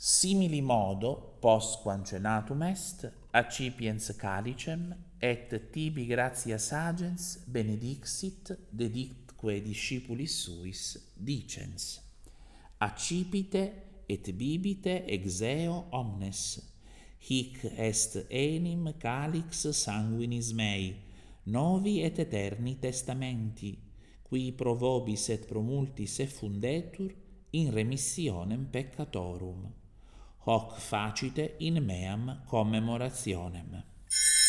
Simili modo, post quancenatum est, accipiens calicem, et tibi gratias agens benedixit, dedicque discipulis suis, dicens: accipite et bibite ex eo omnes, hic est enim calix sanguinis mei, novi et eterni testamenti, qui pro vobis et pro multis effundetur in remissionem peccatorum. Hoc facite in meam commemorationem.